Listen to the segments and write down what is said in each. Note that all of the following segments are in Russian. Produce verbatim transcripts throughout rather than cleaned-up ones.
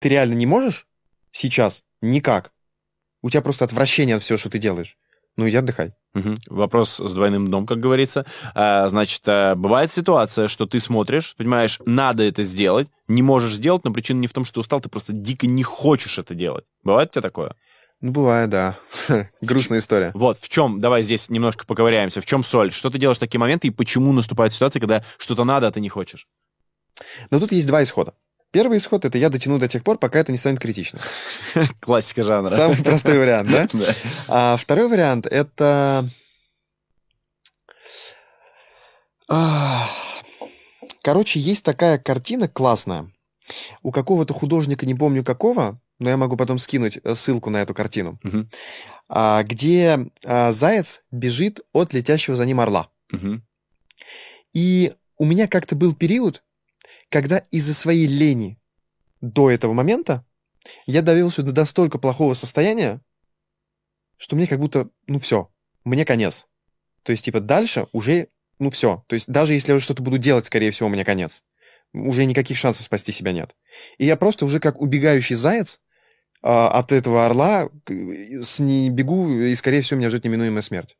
ты реально не можешь сейчас никак, у тебя просто отвращение от всего, что ты делаешь, ну иди отдыхай. Угу. Вопрос с двойным дном, как говорится. А, значит, бывает ситуация, что ты смотришь, понимаешь, надо это сделать, не можешь сделать, но причина не в том, что ты устал, ты просто дико не хочешь это делать. Бывает у тебя такое? Ну, бывает, да. Грустная история. Вот, в чем, давай здесь немножко поковыряемся, в чем соль? Что ты делаешь в такие моменты и почему наступает ситуация, когда что-то надо, а ты не хочешь? Но тут есть два исхода. Первый исход — это я дотяну до тех пор, пока это не станет критичным. Классика жанра. Самый простой вариант, да? Да. А второй вариант — это... Короче, есть такая картина классная. У какого-то художника, не помню какого, но я могу потом скинуть ссылку на эту картину, Мгм. а, где а, заяц бежит от летящего за ним орла. Мгм. И у меня как-то был период, когда из-за своей лени до этого момента я довелся до настолько плохого состояния, что мне как будто, ну все, мне конец. То есть, типа, дальше уже, ну все. То есть, даже если я уже что-то буду делать, скорее всего, у меня конец. Уже никаких шансов спасти себя нет. И я просто уже как убегающий заяц а, от этого орла с не бегу, и, скорее всего, меня ждет неминуемая смерть.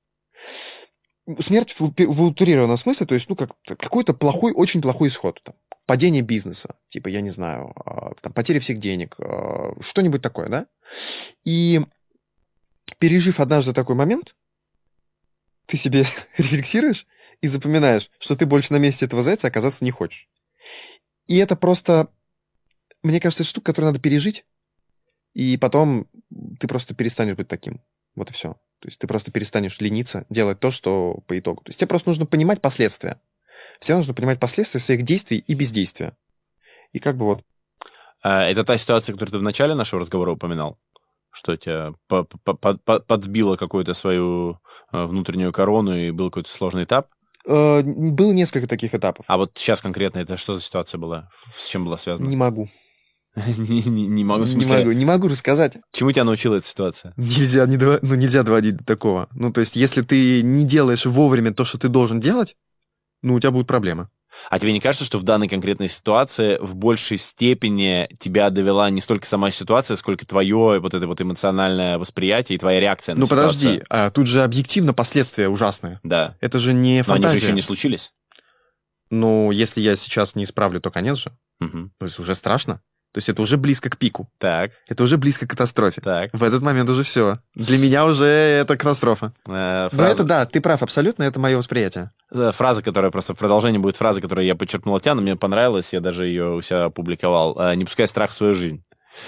Смерть в, в утрированном смысле, то есть, ну, как, какой-то плохой, очень плохой исход. Там, падение бизнеса, типа, я не знаю, там, потеря всех денег, что-нибудь такое, да? И пережив однажды такой момент, ты себе рефлексируешь и запоминаешь, что ты больше на месте этого зайца оказаться не хочешь. И это просто, мне кажется, штука, которую надо пережить, и потом ты просто перестанешь быть таким. Вот и все. То есть ты просто перестанешь лениться, делать то, что по итогу. То есть тебе просто нужно понимать последствия. Всем нужно понимать последствия своих действий и бездействия. И как бы вот. Это та ситуация, которую ты в начале нашего разговора упоминал? Что тебя подсбило какую-то свою внутреннюю корону и был какой-то сложный этап? Было несколько таких этапов. А вот сейчас конкретно это что за ситуация была? С чем была связана? Не могу. не, не, не могу, в смысле... Не могу, не могу рассказать. Чему тебя научила эта ситуация? Нельзя, не дов... ну, нельзя доводить до такого. Ну, то есть, если ты не делаешь вовремя то, что ты должен делать, ну, у тебя будут проблемы. А тебе не кажется, что в данной конкретной ситуации в большей степени тебя довела не столько сама ситуация, сколько твое вот это вот эмоциональное восприятие и твоя реакция на ну, ситуацию? Ну, подожди, а, тут же объективно последствия ужасные. Да. Это же не фантазия. Но они же еще не случились. Ну, если я сейчас не исправлю, то конец же. Угу. То есть уже страшно. То есть это уже близко к пику. Так. Это уже близко к катастрофе. Так. В этот момент уже все. Для меня уже это катастрофа. Э, фраза... Но это да, ты прав абсолютно, это мое восприятие. Фраза, которая просто в продолжении будет фраза, которую я подчеркнул от тебя, но мне понравилась, я даже ее у себя опубликовал. «Не пускай страх в свою жизнь».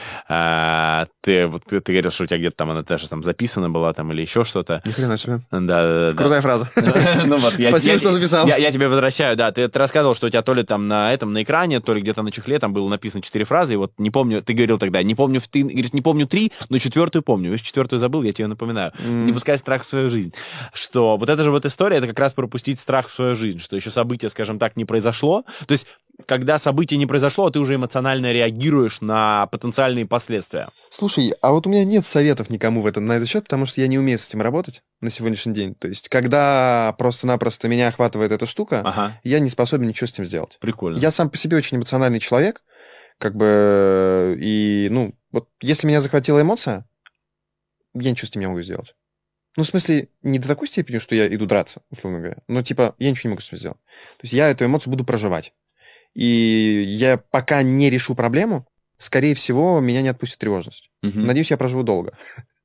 А, ты, вот, ты говорил, что у тебя где-то там она даже там записана была там, или еще что-то. Ни хрена себе. Да, да, да. Крутая фраза. Ну, вот, Спасибо, я, что записал. Я, я тебе возвращаю, да. Ты, ты рассказывал, что у тебя то ли там на этом, на экране, то ли где-то на чехле там было написано четыре фразы, и вот не помню, ты говорил тогда, не помню, ты говоришь, не помню три, но четвертую помню. Видишь, четвертую забыл, я тебе напоминаю. Mm. Не пускай страх в свою жизнь. Что вот эта же вот история, это как раз пропустить страх в свою жизнь, что еще событие, скажем так, не произошло. То есть, когда событие не произошло, ты уже эмоционально реагируешь на потенциальные последствия. Слушай, а вот у меня нет советов никому в этом на этот счет, потому что я не умею с этим работать на сегодняшний день. То есть, когда просто-напросто меня охватывает эта штука, ага. я не способен ничего с этим сделать. Прикольно. Я сам по себе очень эмоциональный человек, как бы, и, ну, вот если меня захватила эмоция, я ничего с этим не могу сделать. Ну, в смысле, не до такой степени, что я иду драться, условно говоря, но, типа, я ничего не могу с этим сделать. То есть, я эту эмоцию буду проживать. И я пока не решу проблему, скорее всего, меня не отпустит тревожность. Угу. Надеюсь, я проживу долго.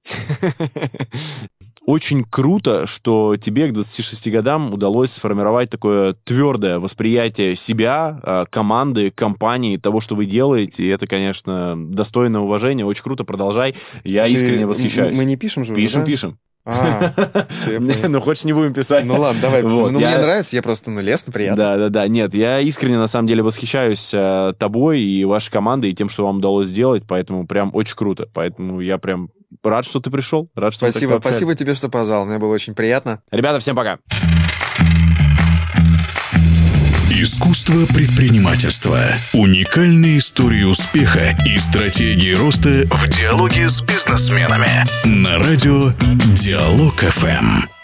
Очень круто, что тебе к двадцати шести годам удалось сформировать такое твердое восприятие себя, команды, компании, того, что вы делаете. И это, конечно, достойно уважения. Очень круто, продолжай. Я Ты... искренне восхищаюсь. Мы не пишем же? Пишем, да? пишем. А, все, ну, хочешь, не будем писать. Ну, ладно, давай. Вот, ну, я... мне нравится, я просто, ну, лестно, приятно. Да-да-да, нет, я искренне, на самом деле, восхищаюсь э, тобой и вашей командой, и тем, что вам удалось сделать, поэтому прям очень круто. Поэтому я прям рад, что ты пришел, рад, что Спасибо, спасибо тебе, что позвал, мне было очень приятно. Ребята, всем пока. Искусство предпринимательства. Уникальные истории успеха и стратегии роста в диалоге с бизнесменами. На радио Диалог эф эм.